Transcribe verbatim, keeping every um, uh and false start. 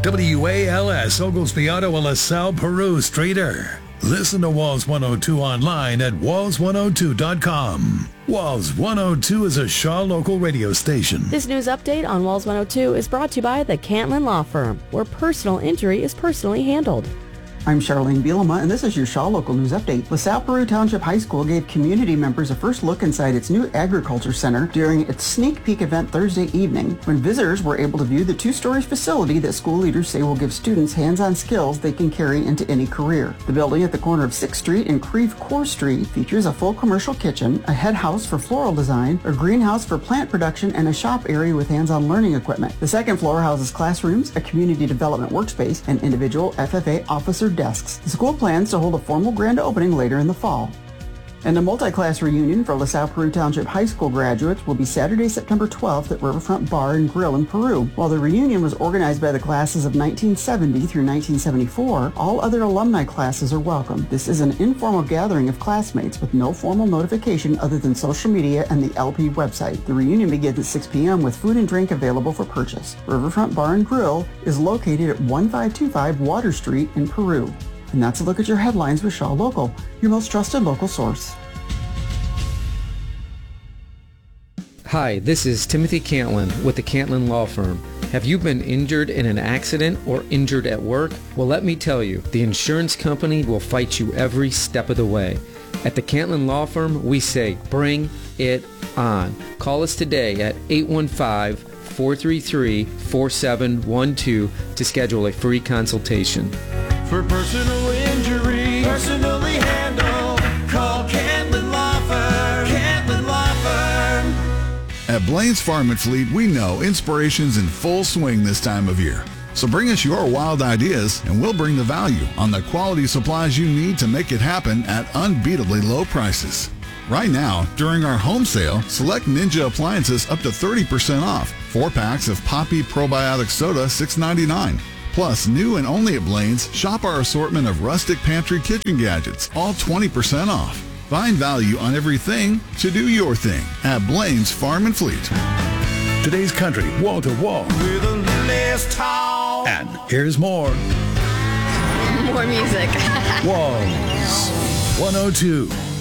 W A L S, Oglesby, Ottawa, LaSalle, Peru, Streeter. Listen to Walls one oh two online at walls one oh two dot com. Walls one oh two is a Shaw local radio station. This news update on Walls one oh two is brought to you by the Cantlin Law Firm, where personal injury is personally handled. I'm Charlene Bielema, and this is your Shaw Local News Update. LaSalle Peru Township High School gave community members a first look inside its new agriculture center during its sneak peek event Thursday evening, when visitors were able to view the two-story facility that school leaders say will give students hands-on skills they can carry into any career. The building at the corner of sixth Street and Creve Coeur Street features a full commercial kitchen, a head house for floral design, a greenhouse for plant production, and a shop area with hands-on learning equipment. The second floor houses classrooms, a community development workspace, and individual F F A officer desks. The school plans to hold a formal grand opening later in the fall. And a multi-class reunion for LaSalle Peru Township High School graduates will be Saturday, September twelfth at Riverfront Bar and Grill in Peru. While the reunion was organized by the classes of nineteen seventy through nineteen seventy-four, all other alumni classes are welcome. This is an informal gathering of classmates with no formal notification other than social media and the L P website. The reunion begins at six p.m. with food and drink available for purchase. Riverfront Bar and Grill is located at one five two five Water Street in Peru. And that's a look at your headlines with Shaw Local, your most trusted local source. Hi, this is Timothy Cantlin with the Cantlin Law Firm. Have you been injured in an accident or injured at work? Well, let me tell you, the insurance company will fight you every step of the way. At the Cantlin Law Firm, we say, bring it on. Call us today at eight one five, four three three, four seven one two to schedule a free consultation. For personal injury, personally handled, call Cantlin Law Firm. Cantlin Law Firm. At Blaine's Farm and Fleet, we know inspiration's in full swing this time of year. So bring us your wild ideas, and we'll bring the value on the quality supplies you need to make it happen at unbeatably low prices. Right now, during our home sale, select Ninja appliances up to thirty percent off. Four packs of Poppy Probiotic Soda, six ninety-nine. Plus, new and only at Blaine's, shop our assortment of rustic pantry kitchen gadgets, all twenty percent off. Find value on everything to do your thing at Blaine's Farm and Fleet. Today's country, wall to wall. With a less talk. And here's more. More music. Walls one oh two.